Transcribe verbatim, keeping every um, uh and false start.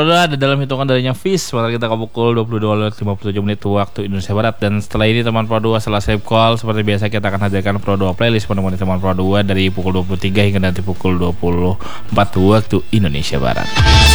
Pro dua ada dalam hitungan darinya Fish. Sementara kita ke pukul dua puluh dua lima puluh tujuh menit waktu Indonesia Barat. Dan setelah ini teman Pro dua setelah save call, seperti biasa kita akan hadirkan Pro dua playlist menemani teman Pro dua dari pukul dua puluh tiga hingga nanti pukul dua puluh empat waktu Indonesia Barat.